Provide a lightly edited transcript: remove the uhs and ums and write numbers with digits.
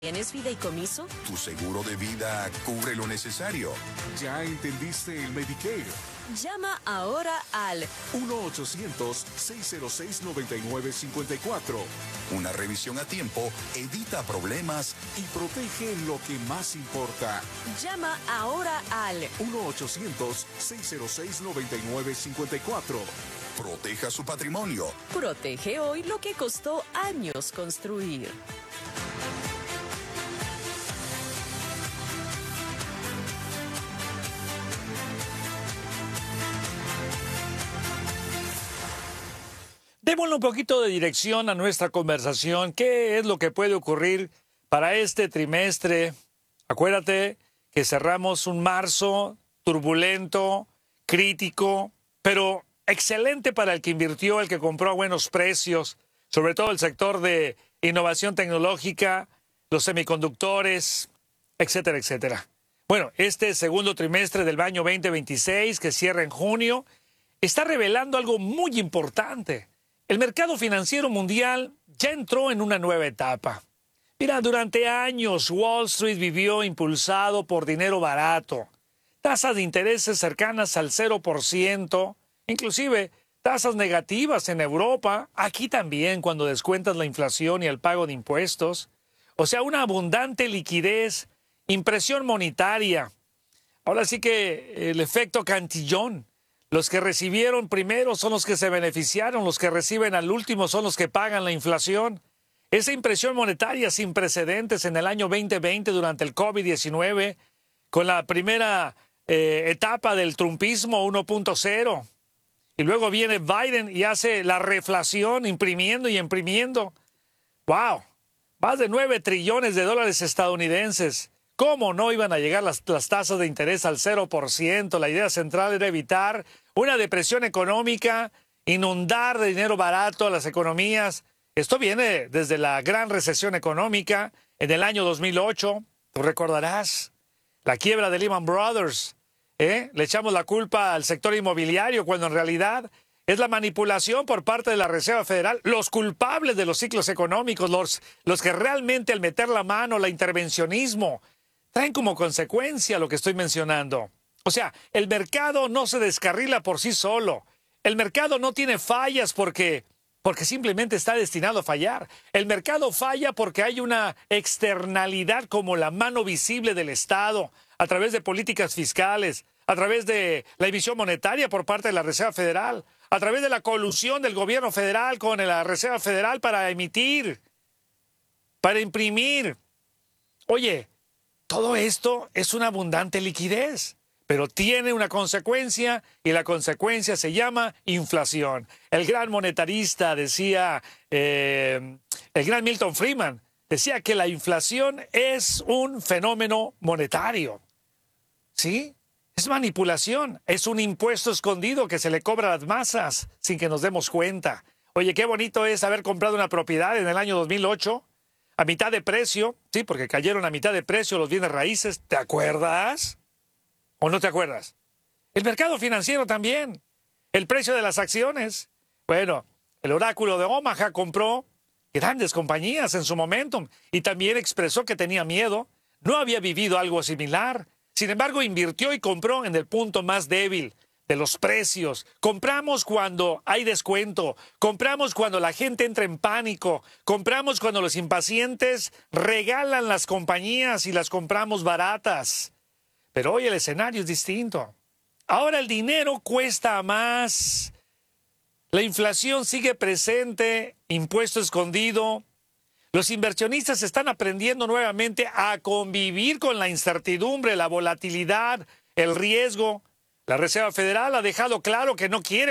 ¿Tienes fideicomiso? Tu seguro de vida cubre lo necesario. ¿Ya entendiste el Medicare? Llama ahora al 1-800-606-9954. Una revisión a tiempo evita problemas Y protege lo que más importa. Llama ahora al 1-800-606-9954. Proteja su patrimonio. Protege hoy lo que costó años construir. Démosle un poquito de dirección a nuestra conversación. ¿Qué es lo que puede ocurrir para este trimestre? Acuérdate que cerramos un marzo turbulento, crítico, pero excelente para el que invirtió, el que compró a buenos precios, sobre todo el sector de innovación tecnológica, los semiconductores, etcétera, etcétera. Bueno, este segundo trimestre del año 2026, que cierra en junio, está revelando algo muy importante. El mercado financiero mundial ya entró en una nueva etapa. Mira, durante años Wall Street vivió impulsado por dinero barato, tasas de intereses cercanas al 0%, inclusive tasas negativas en Europa, aquí también cuando descuentas la inflación y el pago de impuestos. O sea, una abundante liquidez, impresión monetaria. Ahora sí que el efecto Cantillón. Los que recibieron primero son los que se beneficiaron, los que reciben al último son los que pagan la inflación. Esa impresión monetaria sin precedentes en el año 2020 durante el COVID-19, con la primera etapa del trumpismo 1.0. Y luego viene Biden y hace la reflación imprimiendo y imprimiendo. ¡Wow! Más de 9 trillones de dólares estadounidenses. ¿Cómo no iban a llegar las tasas de interés al 0%? La idea central era evitar una depresión económica, inundar de dinero barato a las economías. Esto viene desde la gran recesión económica en el año 2008. Tú recordarás la quiebra de Lehman Brothers. Le echamos la culpa al sector inmobiliario cuando en realidad es la manipulación por parte de la Reserva Federal. Los culpables de los ciclos económicos, los que realmente al meter la mano, el intervencionismo, traen como consecuencia lo que estoy mencionando. O sea, el mercado no se descarrila por sí solo. El mercado no tiene fallas porque simplemente está destinado a fallar. El mercado falla porque hay una externalidad como la mano visible del Estado a través de políticas fiscales, a través de la emisión monetaria por parte de la Reserva Federal, a través de la colusión del gobierno federal con la Reserva Federal para emitir, para imprimir. Oye, todo esto es una abundante liquidez, pero tiene una consecuencia y la consecuencia se llama inflación. El gran monetarista decía, el gran Milton Friedman, decía que la inflación es un fenómeno monetario. ¿Sí? Es manipulación, es un impuesto escondido que se le cobra a las masas sin que nos demos cuenta. Oye, qué bonito es haber comprado una propiedad en el año 2008. A mitad de precio, sí, porque cayeron a mitad de precio los bienes raíces. ¿Te acuerdas? ¿O no te acuerdas? El mercado financiero también. El precio de las acciones. Bueno, el oráculo de Omaha compró grandes compañías en su momento y también expresó que tenía miedo. No había vivido algo similar. Sin embargo, invirtió y compró en el punto más débil de los precios. Compramos cuando hay descuento, compramos cuando la gente entra en pánico, compramos cuando los impacientes regalan las compañías y las compramos baratas. Pero hoy el escenario es distinto. Ahora el dinero cuesta más, la inflación sigue presente, impuesto escondido. Los inversionistas están aprendiendo nuevamente a convivir con la incertidumbre, la volatilidad, el riesgo. La Reserva Federal ha dejado claro que no quiere